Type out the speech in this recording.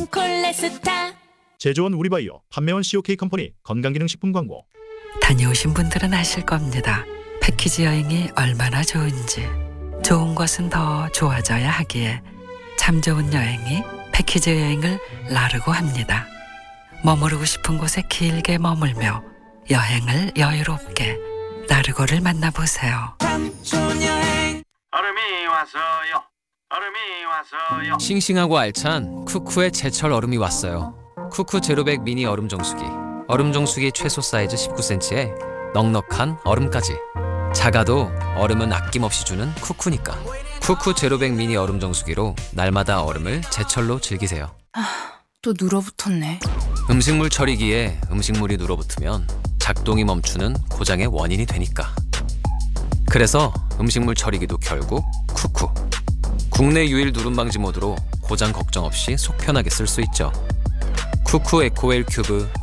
콜레스타. 제조원 우리바이오, 판매원 COK 컴퍼니 건강기능식품 광고. 다녀오신 분들은 아실 겁니다. 패키지 여행이 얼마나 좋은지. 좋은 것은 더 좋아져야 하기에 참 좋은 여행이 패키지 여행을 나르고 합니다. 머무르고 싶은 곳에 길게 머물며 여행을 여유롭게 나르고를 만나보세요. 참 좋은 여행. 얼음이 왔어요. 얼음이 왔어요. 싱싱하고 알찬 쿠쿠의 제철 얼음이 왔어요. 쿠쿠 제로백 미니 얼음 정수기. 얼음 정수기 최소 사이즈 19cm에 넉넉한 얼음까지. 작아도 얼음은 아낌없이 주는 쿠쿠니까. 쿠쿠 제로백 미니 얼음 정수기로 날마다 얼음을 제철로 즐기세요. 또 눌어붙었네. 음식물 처리기에 음식물이 눌어붙으면 작동이 멈추는 고장의 원인이 되니까. 그래서 음식물 처리기도 결국 쿠쿠. 국내 유일 누름 방지 모드로 고장 걱정 없이 속 편하게 쓸 수 있죠. 쿠쿠 에코웰 큐브